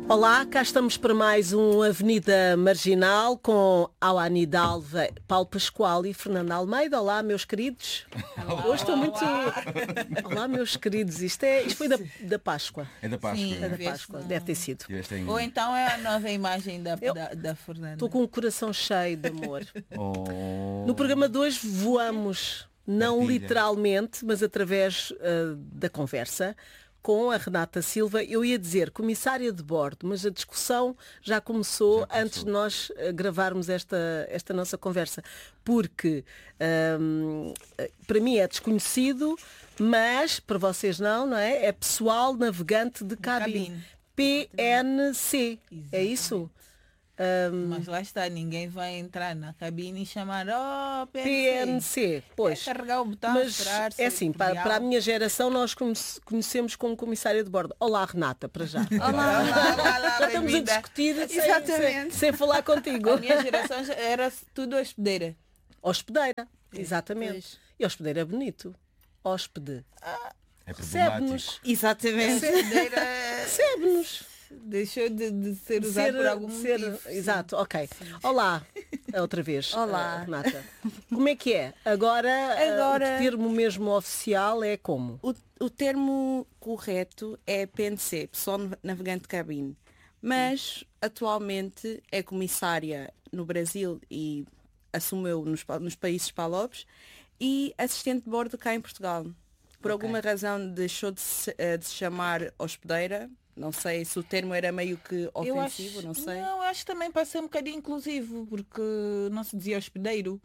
Olá, cá estamos para mais um Avenida Marginal com Alani Dalva, Paulo Pascoal e Fernando Almeida. Olá, meus queridos. Olá, Hoje estou muito... olá. Olá, meus queridos. Isto foi da Páscoa. É da Páscoa. Sim. É da Páscoa, deve ter sido. Ou então é a nova imagem da Fernanda. Estou com o coração cheio de amor. Oh. No programa de hoje voamos, não Partilha. literalmente, mas através da conversa, com a Renata Silva. Eu ia dizer comissária de bordo, mas a discussão já começou antes de nós gravarmos esta nossa conversa, porque para mim é desconhecido, mas para vocês não é? É pessoal navegante de cabine. PNC, é isso? Mas lá está, ninguém vai entrar na cabine e chamar PNC, pois. É carregar o botão, Mas esperar, é assim, para a minha geração nós conhecemos como comissária de bordo. Olá, Renata, para já. Olá, Já estamos a bem-vinda. discutir Exatamente. sem falar contigo. A minha geração já era tudo hospedeira. Hospedeira, exatamente. Pois. E hospedeira é bonito. Hóspede. É problemático. Recebe-nos. Exatamente. Hospedeira Recebe-nos. deixou de ser usado por algum motivo. Exato, ok. Olá, outra vez. Olá. Renata. Como é que é? Agora, Agora- o termo mesmo oficial é como? O termo correto é PNC, Pessoal Navegante de Cabine. Mas, atualmente, é comissária no Brasil e assumiu nos países palopes e assistente de bordo cá em Portugal. Por alguma razão deixou de se chamar hospedeira. Não sei se o termo era meio que ofensivo, não sei. Não, acho que também para ser um bocadinho inclusivo, porque não se dizia hospedeiro.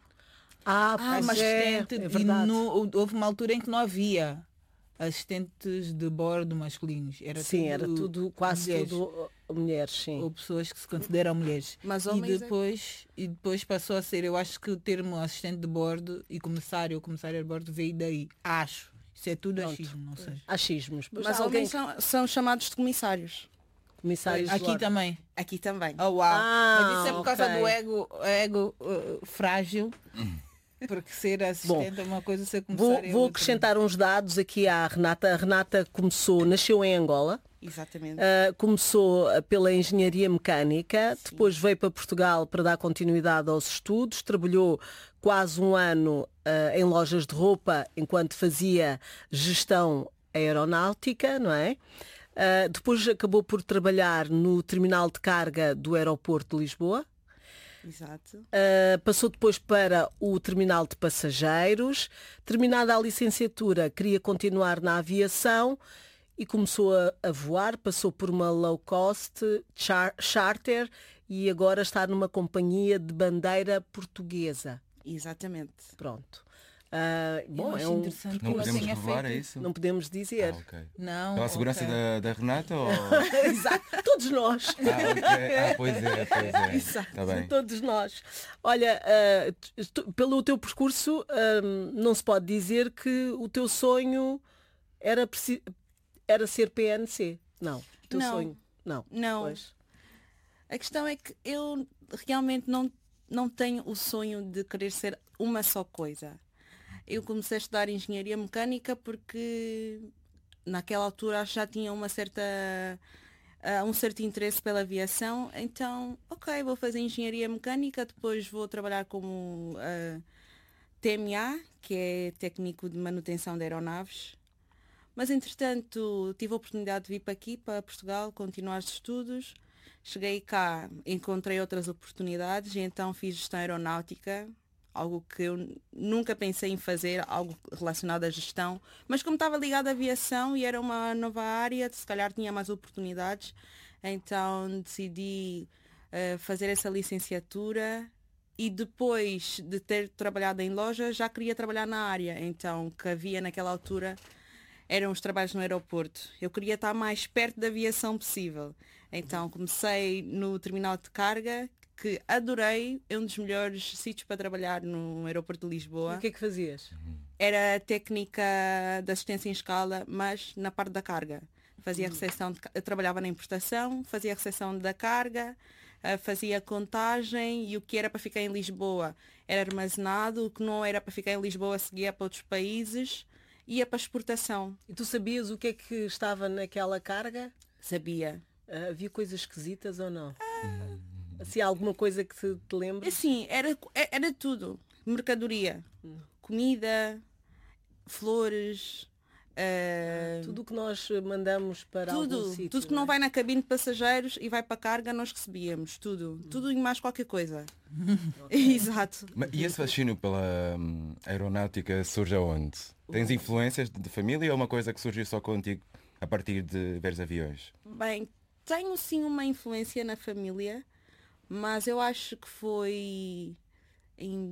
Mas Assistente, é e verdade. houve uma altura em que não havia assistentes de bordo masculinos. Sim, era tudo, quase mulheres, tudo mulheres, sim. ou pessoas que se consideram mulheres. Mas e homens depois passou a ser, eu acho que o termo assistente de bordo e comissário ou comissária de bordo veio daí. Acho. Isso é tudo Pronto. achismo, não sei. Achismos. Mas alguém homens são chamados de comissários. comissários de Aqui bordo. também. Aqui também. Oh, uau. Mas isso é por causa ok. do ego frágil. Porque ser assistente é uma coisa, ser comissário é Vou outra. acrescentar uns dados aqui à Renata. A Renata nasceu em Angola. Exatamente. Começou pela engenharia mecânica, depois veio para Portugal para dar continuidade aos estudos, trabalhou quase um ano em lojas de roupa enquanto fazia gestão aeronáutica, não é? Depois acabou por trabalhar no terminal de carga do aeroporto de Lisboa. Exato. Passou depois para o terminal de passageiros. Terminada a licenciatura, queria continuar na aviação e começou a voar. Passou por uma low cost, charter, e agora está numa companhia de bandeira portuguesa. Exatamente. Pronto. Eu Bom, acho interessante que Não ela podemos tenha revelar, feito. é isso? não podemos dizer. Ok. Não. Pela segurança ok. da Renata ou... Exato. Todos nós. Ok. Pois é. Está bem. Todos nós. Olha, pelo teu percurso, não se pode dizer que o teu sonho era ser PNC. Não. O teu Não. sonho. Não. Não. Pois. A questão é que eu realmente não tenho o sonho de querer ser uma só coisa. Eu comecei a estudar engenharia mecânica porque naquela altura acho que já tinha um certo interesse pela aviação, então, ok, vou fazer engenharia mecânica, depois vou trabalhar como TMA, que é técnico de manutenção de aeronaves. Mas, entretanto, tive a oportunidade de vir para aqui, para Portugal, continuar os estudos. Cheguei cá, encontrei outras oportunidades e então fiz gestão aeronáutica, algo que eu nunca pensei em fazer, algo relacionado à gestão. Mas como estava ligado à aviação e era uma nova área, se calhar tinha mais oportunidades, então decidi fazer essa licenciatura. E depois de ter trabalhado em loja, já queria trabalhar na área. Então, o que havia naquela altura eram os trabalhos no aeroporto. Eu queria estar mais perto da aviação possível. Então, comecei no terminal de carga, que adorei. É um dos melhores sítios para trabalhar no aeroporto de Lisboa. E o que é que fazias? Era técnica de assistência em escala, mas na parte da carga. Fazia recepção, eu trabalhava na importação, fazia a recepção da carga, fazia contagem e o que era para ficar em Lisboa era armazenado, o que não era para ficar em Lisboa seguia para outros países, ia para exportação. E tu sabias o que é que estava naquela carga? Sabia. Havia coisas esquisitas ou não? Assim, alguma coisa que te lembres? Assim, era tudo. Mercadoria, comida, flores, Tudo o que nós mandamos para algum tudo. sítio. Tudo que não vai na cabine de passageiros e vai para a carga, nós recebíamos. Tudo. Tudo e mais qualquer coisa. Exato. E esse fascínio pela aeronáutica surge aonde? Tens influências de família ou é uma coisa que surgiu só contigo a partir de veres aviões? Bem, tenho sim uma influência na família, mas eu acho que foi em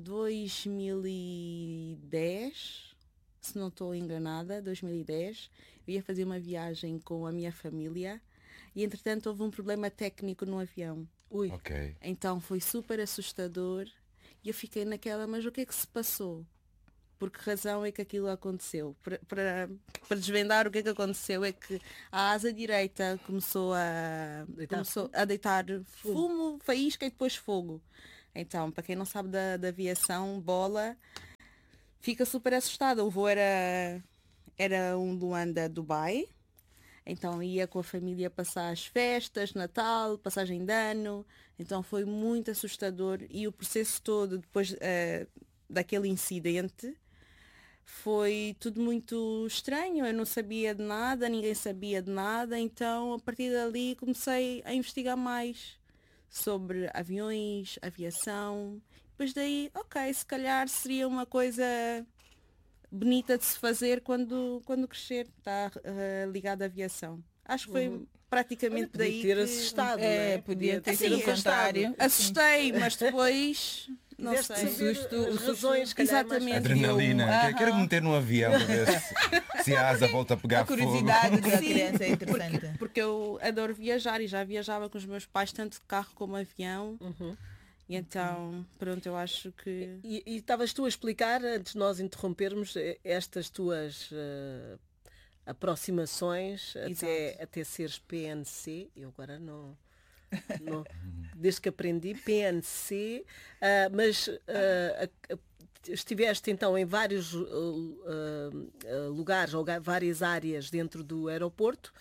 2010, se não estou enganada, 2010, eu ia fazer uma viagem com a minha família e entretanto houve um problema técnico no avião. Ui. Ok. Então foi super assustador e eu fiquei naquela, mas o que é que se passou? Por que razão é que aquilo aconteceu? Para desvendar o que é que aconteceu é que a asa direita começou a deitar fumo, faísca e depois fogo. Então, para quem não sabe da aviação, bola, fica super assustada. O voo era um Luanda-Dubai. Então ia com a família passar as festas, Natal, passagem de ano. Então foi muito assustador e o processo todo depois daquele incidente foi tudo muito estranho. Eu não sabia de nada, ninguém sabia de nada. Então a partir dali comecei a investigar mais sobre aviões, aviação. Depois daí, ok, se calhar seria uma coisa bonita de se fazer quando crescer, está ligado à aviação. Acho que foi praticamente Podia daí ter que... assustado, não é? Podia ter Assim, sido o contrário. Assustei, mas depois não Quiseste sei. saber Susto, as razões, se calhar, mais Exatamente. Adrenalina. Quero meter num avião para ver se a asa volta a pegar A curiosidade fogo. da Sim, criança é interessante. Porque eu adoro viajar e já viajava com os meus pais tanto de carro como avião. E então, pronto, eu acho que... E estavas tu a explicar, antes de nós interrompermos, estas tuas aproximações até seres PNC. Eu agora não desde que aprendi PNC, mas estiveste então em vários lugares ou várias áreas dentro do aeroporto.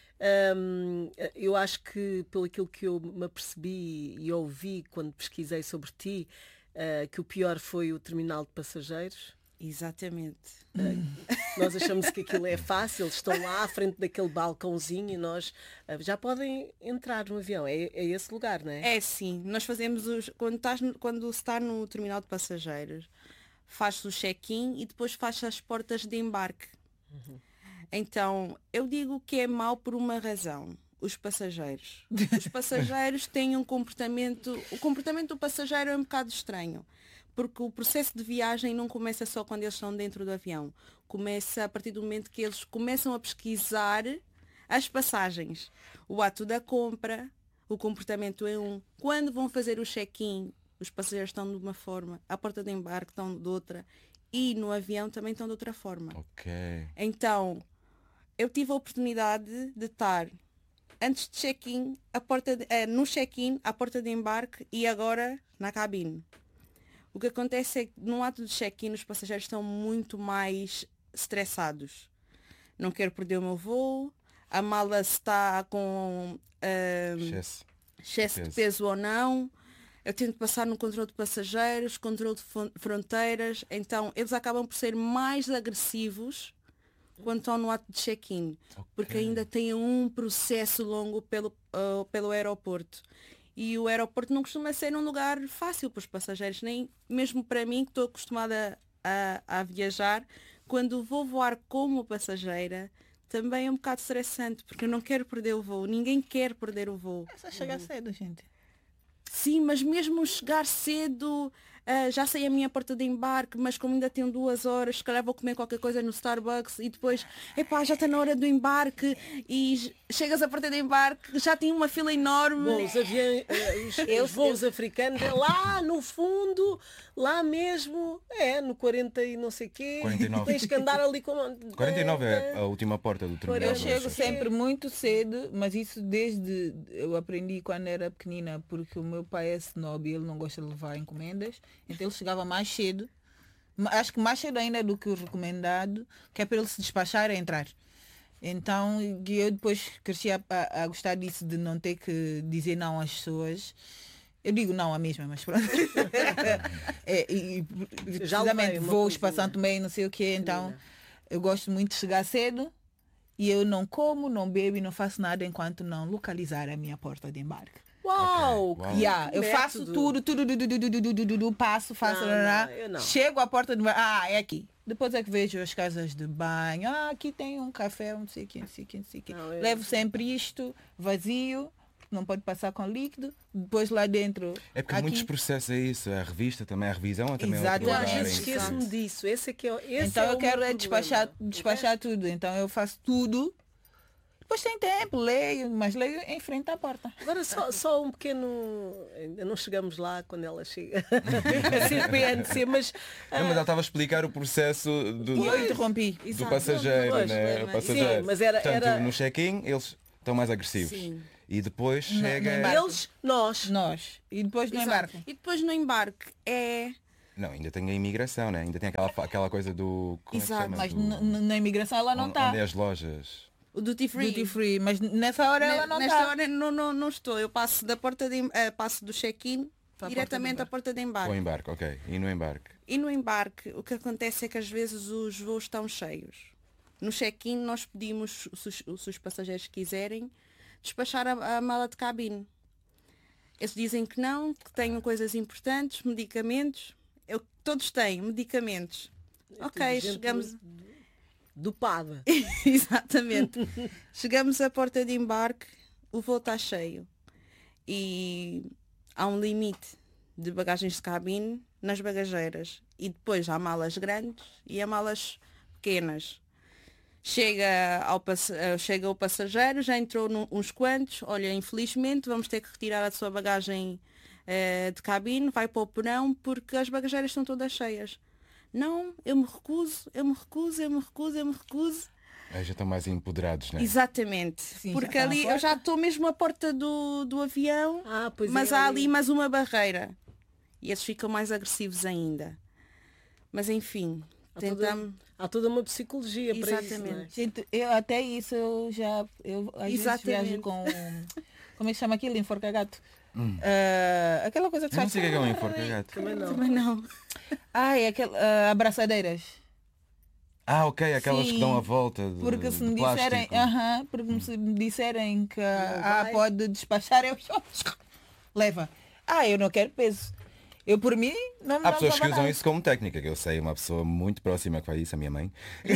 Eu acho que, pelo aquilo que eu me apercebi e ouvi quando pesquisei sobre ti, que o pior foi o terminal de passageiros. Exatamente. Nós achamos que aquilo é fácil, estão lá à frente daquele balcãozinho e nós já podem entrar no avião. É esse lugar, não é? É sim, nós fazemos quando se está no terminal de passageiros, faz-se o check-in e depois faz as portas de embarque. Então, eu digo que é mau por uma razão. Os passageiros. Os passageiros têm um comportamento... O comportamento do passageiro é um bocado estranho. Porque o processo de viagem não começa só quando eles estão dentro do avião. Começa a partir do momento que eles começam a pesquisar as passagens. O ato da compra, o comportamento é um. Quando vão fazer o check-in, os passageiros estão de uma forma, à porta de embarque estão de outra e no avião também estão de outra forma. Ok. Então, eu tive a oportunidade de estar antes de check-in, no check-in, à porta de embarque e agora na cabine. O que acontece é que no ato de check-in os passageiros estão muito mais estressados. Não quero perder o meu voo, a mala está com excesso de peso ou não, eu tento passar no controle de passageiros, controle de fronteiras, então eles acabam por ser mais agressivos quando estão no ato de check-in, porque ainda têm um processo longo pelo aeroporto. E o aeroporto não costuma ser um lugar fácil para os passageiros, nem mesmo para mim, que estou acostumada a viajar, quando vou voar como passageira, também é um bocado estressante, porque eu não quero perder o voo, ninguém quer perder o voo. É só chegar cedo, gente. Sim, mas mesmo chegar cedo, já sei a minha porta de embarque, mas como ainda tenho 2 horas, se calhar vou comer qualquer coisa no Starbucks e depois, já está na hora do embarque e chegas à porta de embarque, já tem uma fila enorme. Bom, os voos africanos é lá no fundo, lá mesmo, no 40 e não sei quê. 49. Tens que andar ali com... 49 é a última porta do terminal. Eu chego sempre muito cedo, mas isso desde eu aprendi quando era pequenina, porque o meu pai é snob e ele não gosta de levar encomendas, então ele chegava mais cedo, acho que mais cedo ainda do que o recomendado, que é para ele se despachar e entrar. Então eu depois cresci a gostar disso, de não ter que dizer não às pessoas. Eu digo não a mesma, mas pronto. Precisamente vou espaçando também, não sei o quê. Então eu gosto muito de chegar cedo e eu não como, não bebo e não faço nada enquanto não localizar a minha porta de embarque. Uau! Ok, uau. Eu faço tudo, faço, eu não. chego à porta de é aqui. Depois é que vejo as casas de banho. Aqui tem um café, não sei o que. Levo sempre isto, vazio, não pode passar com líquido. Depois lá dentro. É porque muitos processos é isso, a revista também, a revisão também é outro Exatamente. lugar. Às vezes em que- esqueço-me disso. Esse é que é, Então eu quero é despachar tudo. Então eu faço tudo. Depois tem tempo, leio, mas leio em frente à porta. Agora só um pequeno. Ainda não chegamos lá quando ela chega a ser PNC, mas. Não, mas ela estava a explicar o processo do, E eu interrompi. do passageiro, Pois, né? O sim, passageiro. mas era- Portanto, era- no check-in eles estão mais agressivos. Sim. E depois No chega. embarque. Eles, nós. Nós. E depois no Exato. embarque. E depois no embarque é. Não, ainda tem a imigração, né? Ainda tem aquela coisa do. Como Exato. é que Mas se chama? na imigração ela não Onde está. é as lojas? O duty free. Duty free. Mas nessa hora ela não Nesta está. hora não estou. Eu passo da porta passo do check-in Para a diretamente porta à porta de embarque. O embarque, ok. E no embarque? E no embarque, o que acontece é que às vezes os voos estão cheios. No check-in nós pedimos, se os passageiros quiserem, despachar a mala de cabine. Eles dizem que não, que tenham coisas importantes, medicamentos. Todos têm medicamentos. Ok, gente chegamos. Dopada. Exatamente. Chegamos à porta de embarque, o voo está cheio. E há um limite de bagagens de cabine nas bagageiras. E depois há malas grandes e há malas pequenas. Chega o passageiro, já entrou uns quantos, olha, infelizmente vamos ter que retirar a sua bagagem de cabine, vai para o porão porque as bagageiras estão todas cheias. Não, eu me recuso. Aí já estão mais empoderados, né? Exatamente. Sim, porque já está ali à eu já estou mesmo à porta do avião, Pois mas é, há ali mais uma barreira. E eles ficam mais agressivos ainda. Mas enfim, tentamos. Há toda uma psicologia para isso. Exatamente. Não é? Gente, até isso eu às vezes Exatamente. viajo com. Como é que chama aquilo? Enforca-gato. Aquela coisa que Eu não faz. sei o que é um enforca-gato. Também não. Também não. Abraçadeiras. Ok, aquelas Sim, que dão a volta de, Porque se me de disserem, plástico. porque se me disserem que vai. pode despachar, eu leva. Eu não quero peso. Eu por mim não me Há pessoas que levava usam nada. isso como técnica, que eu sei, uma pessoa muito próxima que faz isso, a minha mãe,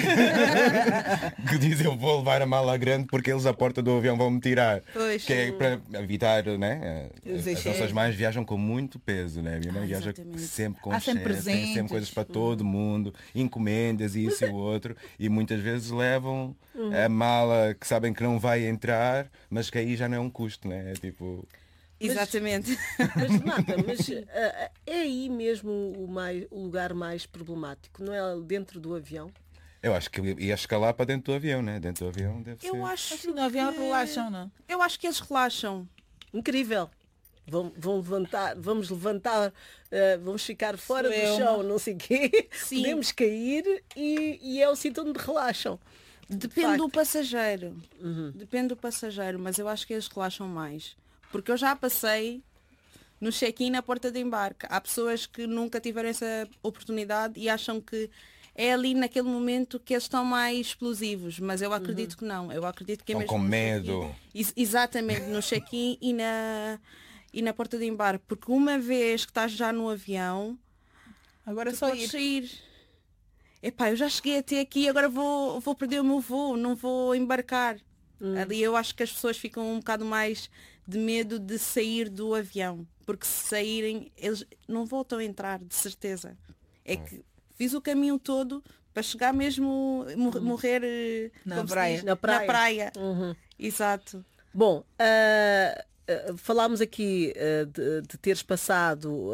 que diz eu vou levar a mala grande porque eles à porta do avião vão me tirar. Pois. Que é para evitar, né? Os As excessos. nossas mães viajam com muito peso, né? A minha mãe viaja exatamente. sempre com Há sempre excesso, tem sempre presentes. coisas para todo mundo, encomendas e isso e o outro, e muitas vezes levam a mala que sabem que não vai entrar, mas que aí já não é um custo, né? É tipo. Exatamente. Mas Renata, é aí mesmo o lugar mais problemático, não é dentro do avião? Eu acho que ia escalar para dentro do avião, né? Dentro do avião deve ser. Eu acho Assim, no avião que- relaxam, não? Eu acho que eles relaxam. Incrível. Vamos levantar, vamos ficar fora Sou do eu, chão, não sei o quê, Sim. podemos cair e é o sítio onde relaxam. Depende do facto. passageiro. Depende do passageiro, mas eu acho que eles relaxam mais. Porque eu já passei no check-in na porta de embarque. Há pessoas que nunca tiveram essa oportunidade e acham que é ali naquele momento que eles estão mais explosivos, mas eu acredito que não. Eu acredito que é Estão mesmo com no medo. check-in. Exatamente, no check-in e na porta de embarque. Porque uma vez que estás já no avião, Agora é tu só podes ir. sair. Epá, eu já cheguei até aqui, agora vou perder o meu voo, não vou embarcar. Ali eu acho que as pessoas ficam um bocado mais de medo de sair do avião. Porque se saírem, eles não voltam a entrar, de certeza. É que fiz o caminho todo para chegar mesmo, morrer Na como se praia. diz, Na praia. Na praia. Exato. Bom, falámos aqui de teres passado,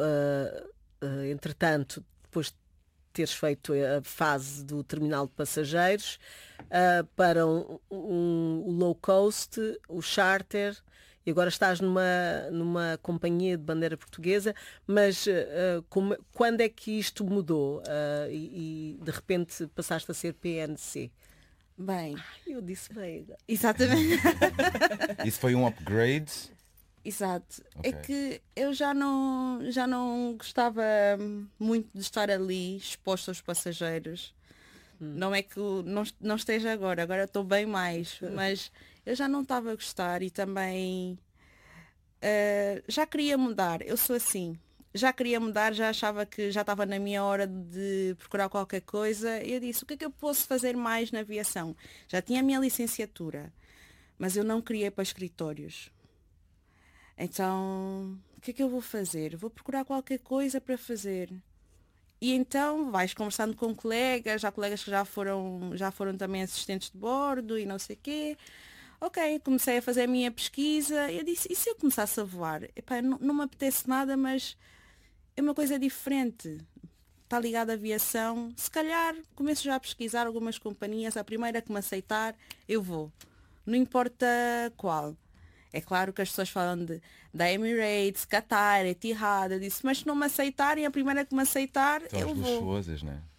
entretanto, depois de teres feito a fase do terminal de passageiros, para o low cost, o charter, e agora estás numa companhia de bandeira portuguesa, mas quando é que isto mudou e de repente passaste a ser PNC? Bem, Eu disse bem. exatamente. Isso foi um upgrade? Exato. Ok. É que eu já não gostava muito de estar ali exposto aos passageiros. Não é que não esteja agora estou bem mais, mas eu já não estava a gostar e também já queria mudar. Eu sou assim. Já queria mudar, já achava que já estava na minha hora de procurar qualquer coisa. Eu disse, o que é que eu posso fazer mais na aviação? Já tinha a minha licenciatura, mas eu não queria ir para escritórios. Então, o que é que eu vou fazer? Vou procurar qualquer coisa para fazer. E então vais conversando com colegas, há colegas que já foram também assistentes de bordo e não sei o quê. Ok, comecei a fazer a minha pesquisa. Eu disse, e se eu começasse a voar? Epá, não me apetece nada, mas é uma coisa diferente. Está ligada à aviação. Se calhar começo já a pesquisar algumas companhias. A primeira que me aceitar, eu vou. Não importa qual. É claro que as pessoas falam da Emirates, Qatar, Etihad. Eu disse, mas se não me aceitarem, a primeira que me aceitar, São eu as vou. luxuosas, né?